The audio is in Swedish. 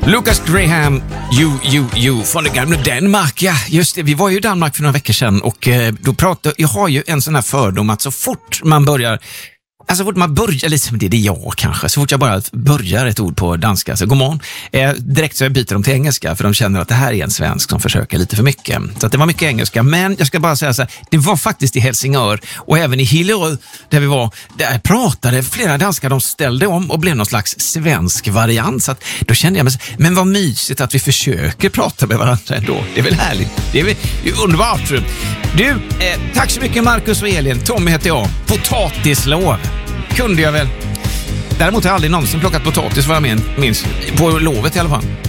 Lucas Graham, you från det gamla Danmark. Ja, just det. Vi var ju i Danmark för några veckor sedan och då pratade, jag har ju en sån här fördom att så fort man börjar, liksom det är jag kanske, så fort jag bara börjar ett ord på danska, så god morgon, direkt så jag byter dem till engelska, för de känner att det här är en svensk som försöker lite för mycket. Så att det var mycket engelska, men jag ska bara säga så här, det var faktiskt i Helsingör och även i Hillerød där vi var, där pratade flera danskar, de ställde om och blev någon slags svensk variant, så att då kände jag mig, men vad mysigt att vi försöker prata med varandra ändå. Det är väl härligt, det är väl underbart. Du, tack så mycket Marcus och Elin. Tommy heter jag. Potatislov kunde jag väl. Däremot har jag aldrig någonsin plockat potatis, vad jag minns. På lovet i alla fall.